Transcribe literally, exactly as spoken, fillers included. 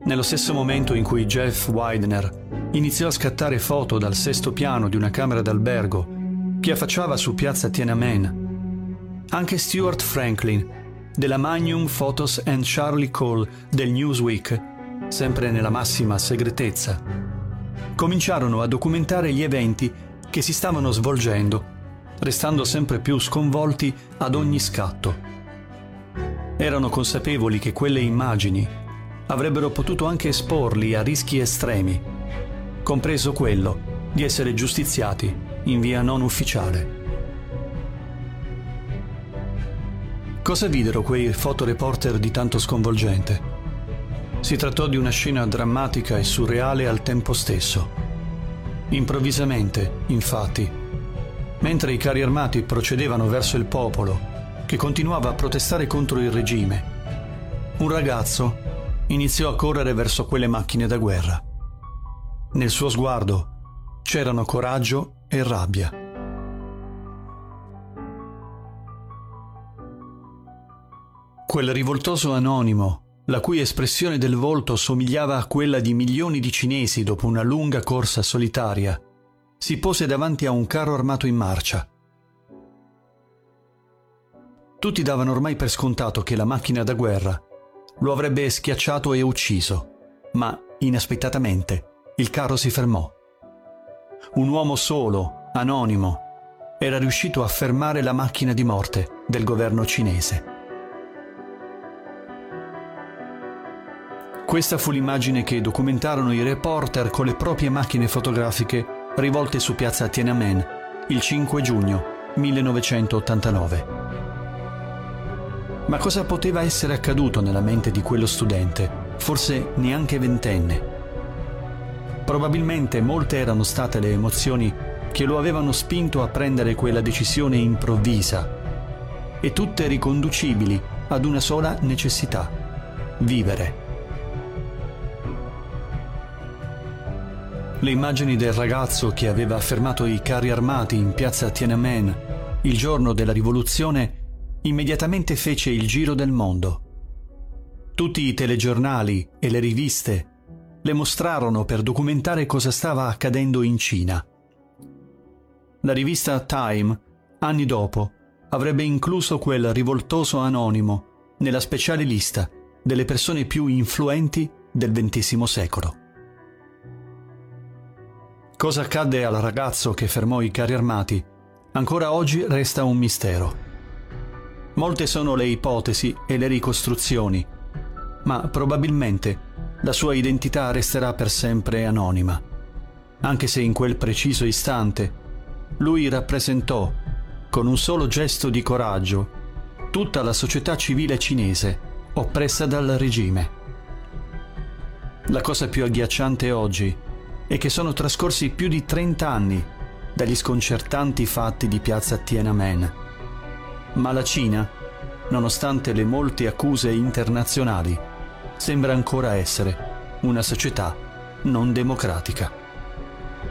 Nello stesso momento in cui Jeff Widener iniziò a scattare foto dal sesto piano di una camera d'albergo che affacciava su piazza Tiananmen, anche Stuart Franklin della Magnum Photos and Charlie Cole del Newsweek, sempre nella massima segretezza, cominciarono a documentare gli eventi che si stavano svolgendo, restando sempre più sconvolti ad ogni scatto. Erano consapevoli che quelle immagini avrebbero potuto anche esporli a rischi estremi, compreso quello di essere giustiziati in via non ufficiale. Cosa videro quei fotoreporter di tanto sconvolgente? Si trattò di una scena drammatica e surreale al tempo stesso. Improvvisamente, infatti, mentre i carri armati procedevano verso il popolo, che continuava a protestare contro il regime, un ragazzo iniziò a correre verso quelle macchine da guerra. Nel suo sguardo c'erano coraggio e rabbia. Quel rivoltoso anonimo, la cui espressione del volto somigliava a quella di milioni di cinesi dopo una lunga corsa solitaria, si pose davanti a un carro armato in marcia. Tutti davano ormai per scontato che la macchina da guerra lo avrebbe schiacciato e ucciso, ma inaspettatamente il carro si fermò. Un uomo solo, anonimo, era riuscito a fermare la macchina di morte del governo cinese. Questa fu l'immagine che documentarono i reporter con le proprie macchine fotografiche rivolte su piazza Tiananmen il cinque giugno millenovecentottantanove. Ma cosa poteva essere accaduto nella mente di quello studente, forse neanche ventenne? Probabilmente molte erano state le emozioni che lo avevano spinto a prendere quella decisione improvvisa, e tutte riconducibili ad una sola necessità: vivere. Le immagini del ragazzo che aveva fermato i carri armati in piazza Tiananmen il giorno della rivoluzione immediatamente fece il giro del mondo. Tutti i telegiornali e le riviste le mostrarono per documentare cosa stava accadendo in Cina. La rivista Time, anni dopo, avrebbe incluso quel rivoltoso anonimo nella speciale lista delle persone più influenti del ventesimo secolo. Cosa accadde al ragazzo che fermò i carri armati ancora oggi resta un mistero. Molte sono le ipotesi e le ricostruzioni, ma probabilmente la sua identità resterà per sempre anonima, anche se in quel preciso istante lui rappresentò, con un solo gesto di coraggio, tutta la società civile cinese oppressa dal regime. La cosa più agghiacciante oggi è che sono trascorsi più di trenta anni dagli sconcertanti fatti di piazza Tiananmen, ma la Cina, nonostante le molte accuse internazionali, sembra ancora essere una società non democratica.